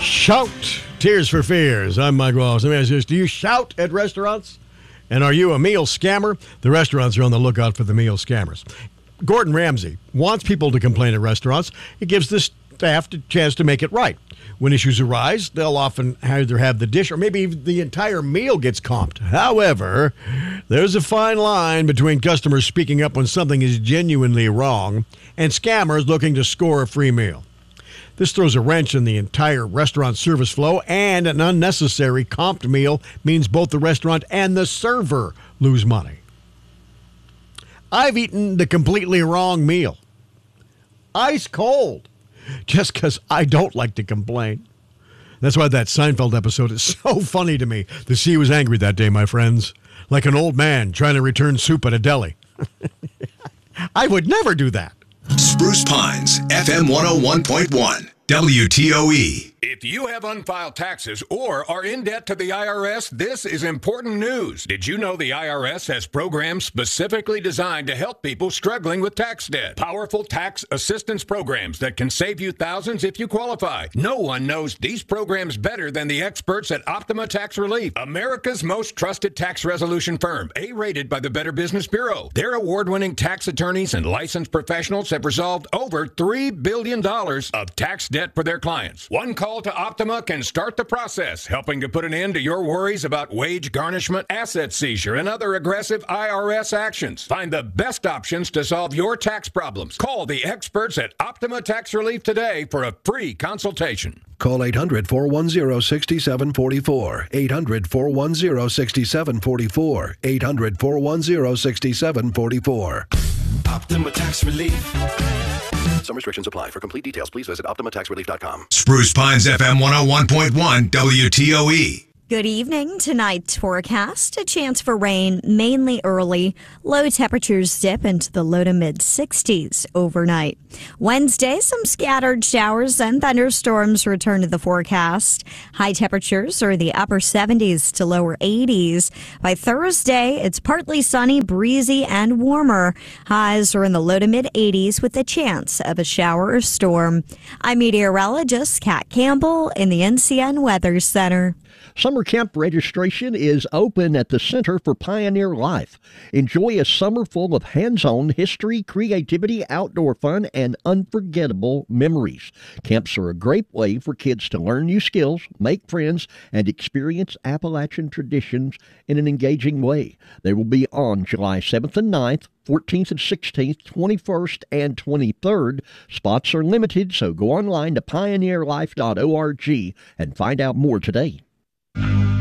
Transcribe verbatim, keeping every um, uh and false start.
Shout. Tears for Fears. I'm Mike Wallace. Let me ask you this. Do you shout at restaurants? And are you a meal scammer? The restaurants are on the lookout for the meal scammers. Gordon Ramsay wants people to complain at restaurants. It gives the staff a chance to make it right. When issues arise, they'll often either have the dish or maybe the entire meal gets comped. However, there's a fine line between customers speaking up when something is genuinely wrong and scammers looking to score a free meal. This throws a wrench in the entire restaurant service flow, and an unnecessary comped meal means both the restaurant and the server lose money. I've eaten the completely wrong meal, ice cold, just because I don't like to complain. That's why that Seinfeld episode is so funny to me. The sea was angry that day, my friends, like an old man trying to return soup at a deli. I would never do that. Spruce Pines, F M one oh one point one, W T O E. If you have unfiled taxes or are in debt to the I R S, this is important news. Did you know the I R S has programs specifically designed to help people struggling with tax debt? Powerful tax assistance programs that can save you thousands if you qualify. No one knows these programs better than the experts at Optima Tax Relief, America's most trusted tax resolution firm, A-rated by the Better Business Bureau. Their award-winning tax attorneys and licensed professionals have resolved over three billion dollars of tax debt for their clients. One call to Optima can start the process, helping to put an end to your worries about wage garnishment, asset seizure, and other aggressive I R S actions. Find the best options to solve your tax problems. Call the experts at Optima Tax Relief today for a free consultation. Call eight hundred, four one zero, six seven four four. eight hundred, four one zero, six seven four four. eight hundred, four one zero, six seven four four. Optima Tax Relief. Some restrictions apply. For complete details, please visit optima tax relief dot com. Spruce Pines, F M one oh one point one, W T O E. Good evening. Tonight's forecast, a chance for rain mainly early. Low temperatures dip into the low to mid sixties overnight. Wednesday, some scattered showers and thunderstorms return to the forecast. High temperatures are the upper seventies to lower eighties. By Thursday, it's partly sunny, breezy, and warmer. Highs are in the low to mid eighties with a chance of a shower or storm. I'm meteorologist Kat Campbell in the N C N Weather Center. Summer camp registration is open at the Center for Pioneer Life. Enjoy a summer full of hands-on history, creativity, outdoor fun, and unforgettable memories. Camps are a great way for kids to learn new skills, make friends, and experience Appalachian traditions in an engaging way. They will be on July seventh and ninth, fourteenth and sixteenth, twenty-first and twenty-third. Spots are limited, so go online to pioneer life dot org and find out more today.